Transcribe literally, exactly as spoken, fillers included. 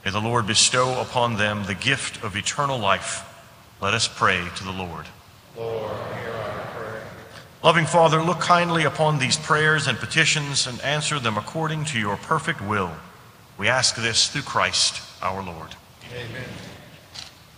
May the Lord bestow upon them the gift of eternal life. Let us pray to the Lord. Lord, hear our prayer. Loving Father, look kindly upon these prayers and petitions and answer them according to your perfect will. We ask this through Christ our Lord. Amen.